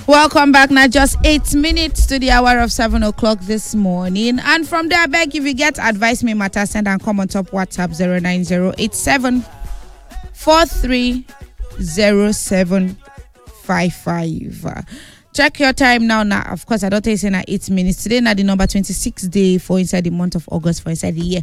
Welcome back. Now, just 8 minutes to the hour of 7 o'clock this morning. And from there, I beg if you get advice, may matter, send and come on top WhatsApp 09087 430755. Check your time now. Now, of course, I don't think it's 8 minutes. Today, now the number 26th day for inside the month of August for inside the year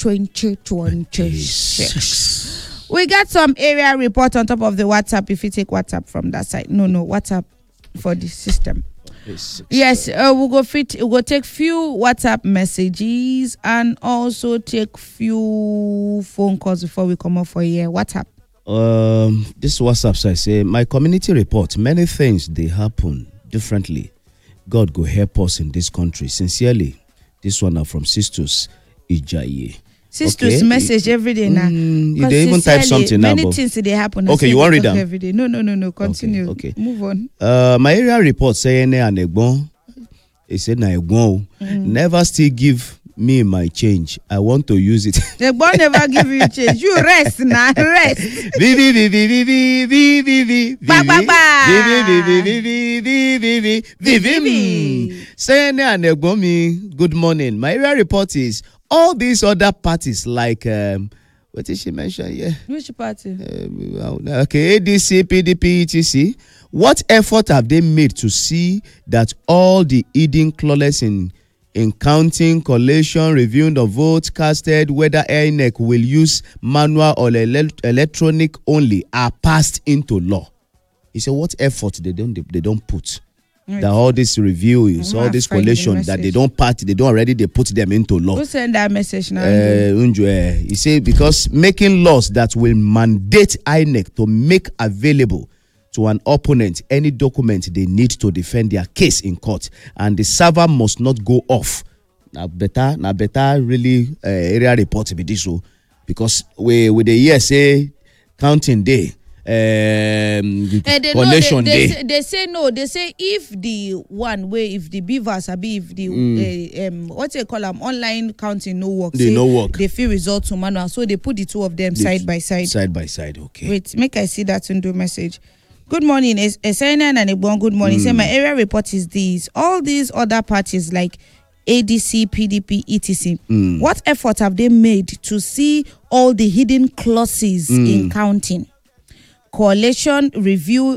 2026. We got some area report on top of the WhatsApp. If you take WhatsApp from that side, no, WhatsApp for the system. Yes, we'll go take few WhatsApp messages and also take few phone calls before we come up for here. WhatsApp. This WhatsApp side say my community report. Many things they happen differently. God go help us in this country. Sincerely, this one are from Sisters Ijaye. Sisters okay. Message every day now. They even type something now. Many things they happen. Okay, you want to read them every day? No. Continue. Okay. Move on. My area report saying and Egbon. He said na Egbon never still give me my change. I want to use it. Egbon never give you change. You rest now. Rest. Saying and Egbon me. Good morning. My area report is. All these other parties like what did she mention here? Which party? Okay, ADC, PDP, etc. What effort have they made to see that all the hidden clauses in counting, collation, reviewing the votes casted, whether INEC will use manual or electronic only, are passed into law? He said, what effort they don't put? That all this reviews, all this collation that they don't put them into law. Who send that message now? He said because making laws that will mandate INEC to make available to an opponent any document they need to defend their case in court, and the server must not go off. Now better really area report be this so because with the ESA counting day. Collation day. They say no. They say if the beavers if the what they call them online counting no work. They feel result to manual, so they put the two of them side by side. Side by side, okay. Wait, make I see that Undo message. Good morning, Esena and Ebon. Good morning. Say my area report is these. All these other parties like ADC, PDP, etc. What effort have they made to see all the hidden clauses in counting? Collation, reviewing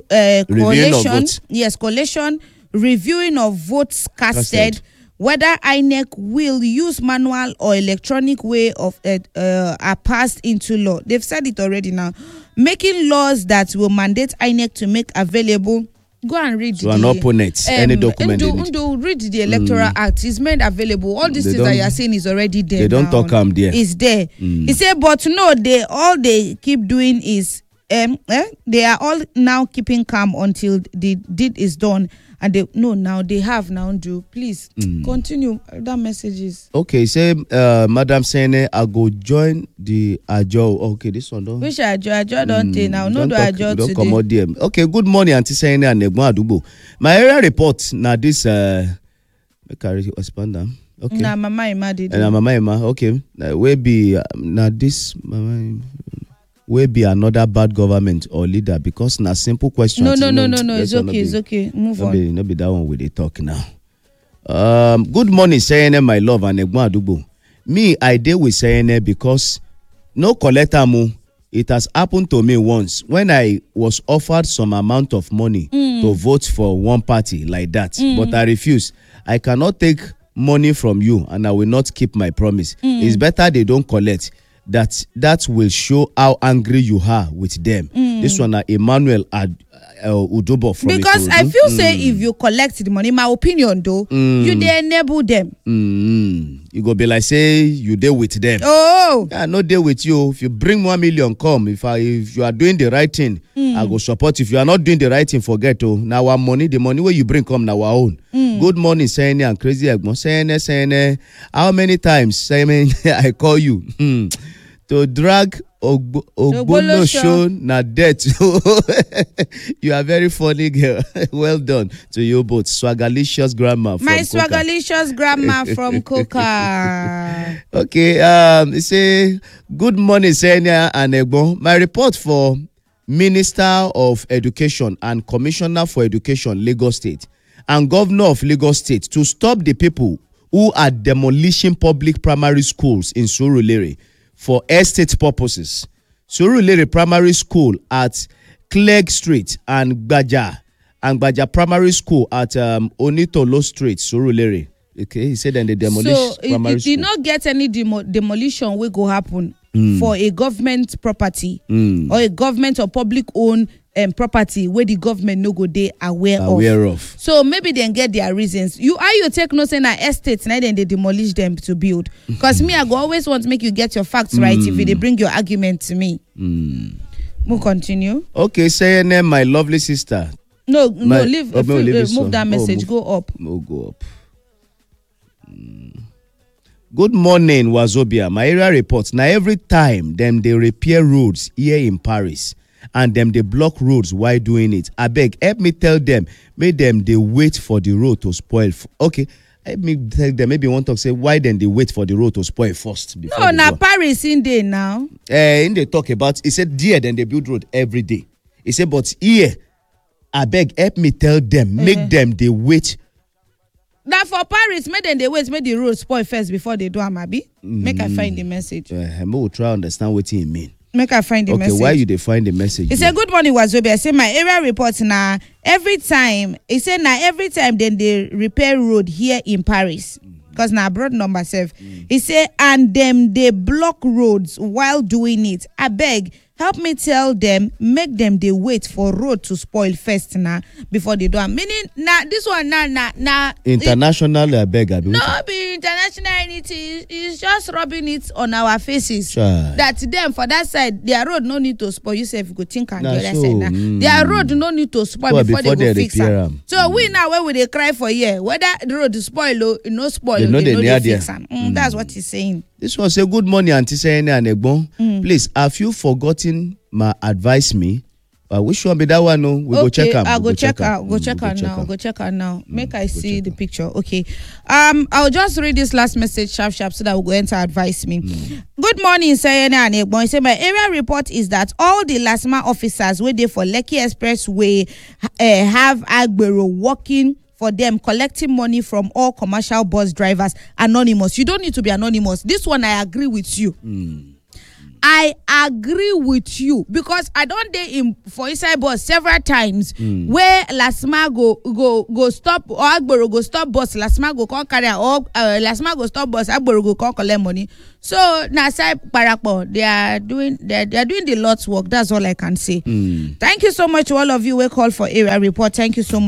of votes casted, whether INEC will use manual or electronic way of are passed into law. They've said it already now. Making laws that will mandate INEC to make available. Go and read to an opponent any document. Read the Electoral Act. It's made available. All these things that you are saying is already there. They don't talk there. It's there. He said, but no, they keep doing is they are all now keeping calm until the deed is done, and they have do please continue that messages. Okay, say Madam Sene, I go join the ajo. Okay, this one don't. Which ajo don't take now? No, do ajo today. Don't come out there. Okay, good morning, Auntie Sene and Egbon Adubo. My area report now this make I respond them. Okay. Na Mama Emma did. Na Mama Emma. Okay, we be now this Mama. Will be another bad government or leader because na simple question. No. It's okay. Move on. No be that one with the talk now. Good morning, Sayene, my love, and Egbon Adubo. Me, I deal with Sayene because no collector mo. It has happened to me once when I was offered some amount of money to vote for one party like that, but I refused. I cannot take money from you, and I will not keep my promise. It's better they don't collect. That will show how angry you are with them. This one, Emmanuel Udobo from because I feel say if you collect the money, my opinion though, you dey enable them. You go be like say you deal with them. Oh, I no deal with you. If you bring 1 million, come. If you are doing the right thing, I go support. If you are not doing the right thing, forget. Now our money, the money where you bring come now our own. Good morning, Sene and Crazy Egbon. Sene. How many times, Simon, I call you to drag Ogbonosho na debt. You are very funny, girl. Well done to you both. Swagalicious grandma from my Swagalicious grandma from Coca. Okay, say good morning, Senia and Egbon. My report for Minister of Education and Commissioner for Education, Lagos State, and Governor of Lagos State to stop the people who are demolishing public primary schools in Surulere for estate purposes. Surulere Primary School at Clegg Street and Gbaja Primary School at Onitolo Street, Surulere. Okay, he said then they demolish primary school. So it did not get any demolition will go happen for a government property or a government or public owned property where the government no go dey aware of. So maybe they get their reasons. You take no say na estates now then they demolish them to build. Because me I go always want to make you get your facts right if they bring your argument to me. We'll continue. Okay, say your name, my lovely sister. No, leave. Move that message. Go up. No, go up. Good morning, Wazobia. My area reports. Now every time them they repair roads here in Paris and them they block roads while doing it. I beg, help me tell them, make them they wait for the road to spoil. Okay, help me tell them. Maybe one talk say why then they wait for the road to spoil first. No, now Paris in there now. In they talk about. He said there then they build road every day. He said but here, I beg, help me tell them, make them they wait. Now for Paris, make them they wait, make the road spoil first before they do Amabi. Make I find the message. I will try to understand what he mean. Make I find the message. Okay, why you they find the message? He said, good morning, Wazobia. I say my area reports now every time. He said now every time then they repair road here in Paris. Because now broad number 7. He said, and them they block roads while doing it. I beg, help me tell them, make them they wait for road to spoil first now before they do it. Meaning now this one now international I beg I no be international anything. It's just rubbing it on our faces. Sure. That them for that side their road no need to spoil. You say if you go think on the other side now. Their road no need to spoil before they go fix it. So we now where we they cry for here whether the road is spoil or no spoil they know they fix them. That's what he's saying. This was a good morning, Auntie Sayene and Egbon. Please, have you forgotten my advice me? Which one be that one? No, we go check out. I'll go check out. Go check out now. Go check out now. Make I see the picture. Okay. I'll just read this last message sharp so that we'll go enter advice me. Good morning, Sayene and Egbon. Say my area report is that all the LASMA officers waiting for Lekki Expressway have Agbero working for them, collecting money from all commercial bus drivers anonymous. You don't need to be anonymous. This one I agree with you. I agree with you because I don't dey in for inside bus several times where LASMA go stop or Agbero go stop bus, LASMA go come carry or LASMA go stop bus, Agbero go come collect money. So na side parapo they are doing the Lord's work. That's all I can say. Thank you so much to all of you who call for area report. Thank you so much.